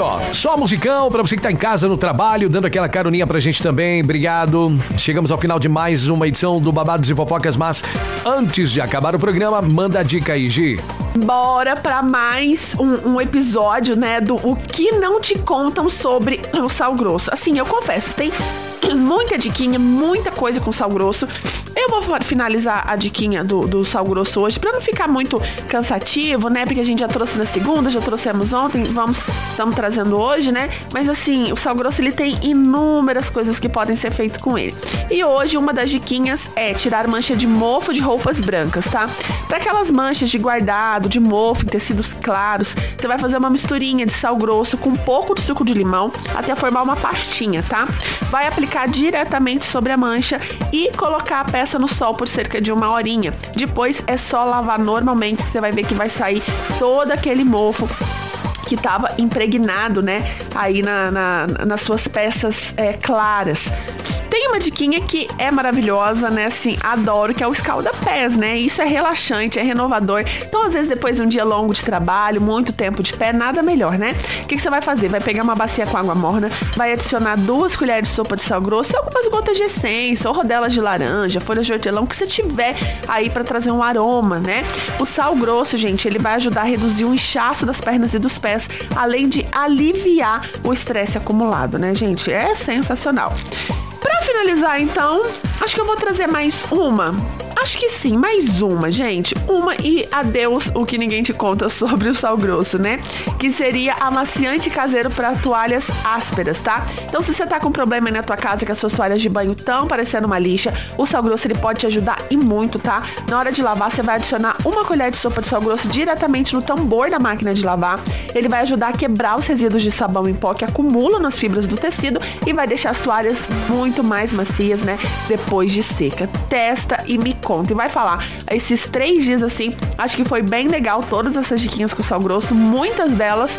ó, só musicão pra você que tá em casa, no trabalho, dando aquela caroninha pra gente também. Obrigado. Chegamos ao final de mais uma edição do Babados e Fofocas, mas antes de acabar o programa, manda a dica aí, Gi. Bora pra mais um episódio, né, do O Que Não Te Contam Sobre o Sal Grosso. Assim, eu confesso, tem muita diquinha, muita coisa com sal grosso. Eu vou finalizar a diquinha do sal grosso hoje, pra não ficar muito cansativo, né? Porque a gente já trouxe na segunda, já trouxemos ontem, estamos trazendo hoje, né? Mas assim, o sal grosso, ele tem inúmeras coisas que podem ser feitas com ele. E hoje, uma das diquinhas é tirar mancha de mofo de roupas brancas, tá? Pra aquelas manchas de guardado, de mofo em tecidos claros, você vai fazer uma misturinha de sal grosso com um pouco de suco de limão, até formar uma pastinha, tá? Vai aplicar diretamente sobre a mancha e colocar a peça no sol por cerca de 1 horinha. Depois é só lavar normalmente, você vai ver que vai sair todo aquele mofo que estava impregnado, né, aí nas suas peças claras. Tem uma diquinha que é maravilhosa, né, assim, adoro, que é o escalda-pés, né, isso é relaxante, é renovador. Então, às vezes, depois de um dia longo de trabalho, muito tempo de pé, nada melhor, né? O que você vai fazer? Vai pegar uma bacia com água morna, vai adicionar 2 colheres de sopa de sal grosso e algumas gotas de essência, ou rodelas de laranja, folhas de hortelã, o que você tiver aí pra trazer um aroma, né? O sal grosso, gente, ele vai ajudar a reduzir o inchaço das pernas e dos pés, além de aliviar o estresse acumulado, né, gente? É sensacional. Pra finalizar, então, acho que eu vou trazer mais uma. Acho que sim, mais uma, gente. Uma e adeus o que ninguém te conta sobre o sal grosso, né? Que seria amaciante caseiro para toalhas ásperas, tá? Então, se você tá com problema aí na tua casa que as suas toalhas de banho estão parecendo uma lixa, o sal grosso, ele pode te ajudar e muito, tá? Na hora de lavar, você vai adicionar 1 colher de sopa de sal grosso diretamente no tambor da máquina de lavar. Ele vai ajudar a quebrar os resíduos de sabão em pó que acumulam nas fibras do tecido e vai deixar as toalhas muito mais macias, né? Depois de seca. Testa e me conta. E vai falar, esses 3 dias assim, acho que foi bem legal todas essas diquinhas com sal grosso. Muitas delas,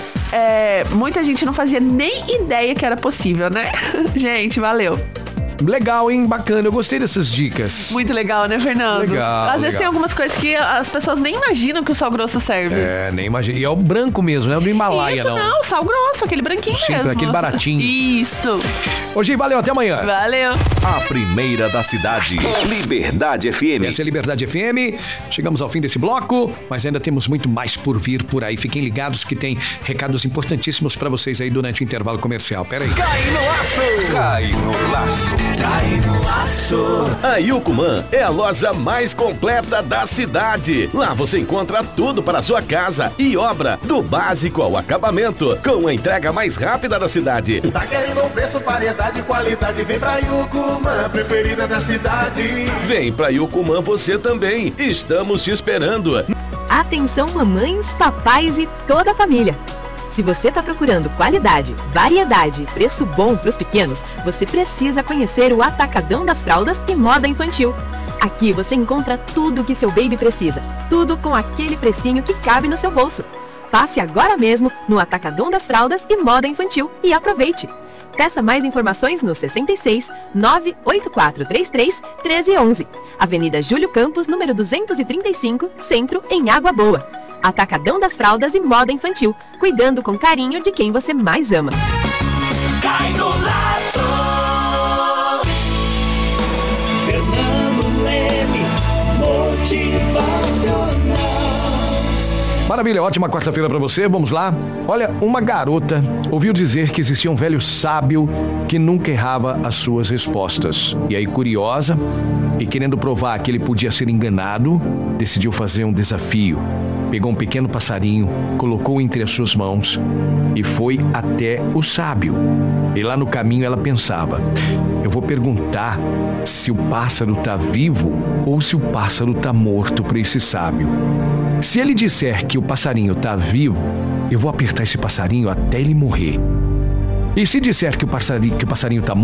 muita gente não fazia nem ideia que era possível, né? Gente, valeu. Legal, hein? Bacana, eu gostei dessas dicas. Muito legal, né, Fernando? Legal. Às vezes tem algumas coisas que as pessoas nem imaginam que o sal grosso serve. Nem imagino. E é o branco mesmo, né? O do Himalaia, Isso, não, sal grosso, aquele branquinho mesmo. Aquele baratinho. Isso. Ô, valeu, até amanhã. Valeu. A primeira da cidade, Liberdade FM. Essa é a Liberdade FM. Chegamos ao fim desse bloco, mas ainda temos muito mais por vir por aí. Fiquem ligados que tem recados importantíssimos pra vocês aí durante o intervalo comercial. Pera aí. Cai no laço. Cai no laço. Cai no laço. A Yucumã é a loja mais completa da cidade. Lá você encontra tudo para a sua casa e obra, do básico ao acabamento, com a entrega mais rápida da cidade. Tá querendo um preço, variedade e qualidade? Vem pra Yucumã, preferida da cidade. Vem pra Yucumã você também. Estamos te esperando. Atenção, mamães, papais e toda a família. Se você está procurando qualidade, variedade e preço bom para os pequenos, você precisa conhecer o Atacadão das Fraldas e Moda Infantil. Aqui você encontra tudo o que seu baby precisa, tudo com aquele precinho que cabe no seu bolso. Passe agora mesmo no Atacadão das Fraldas e Moda Infantil e aproveite. Peça mais informações no 66 98433 1311, Avenida Júlio Campos, número 235, Centro, em Água Boa. Atacadão das Fraldas e Moda Infantil, cuidando com carinho de quem você mais ama. Cai no laço. Fernando Leme, motivacional. Maravilha, ótima quarta-feira pra você, vamos lá. Olha, uma garota ouviu dizer que existia um velho sábio que nunca errava as suas respostas. E aí, curiosa e querendo provar que ele podia ser enganado, decidiu fazer um desafio. Pegou um pequeno passarinho, colocou entre as suas mãos e foi até o sábio. E lá no caminho ela pensava, eu vou perguntar se o pássaro tá vivo ou se o pássaro tá morto para esse sábio. Se ele disser que o passarinho tá vivo, eu vou apertar esse passarinho até ele morrer. E se disser que o passarinho tá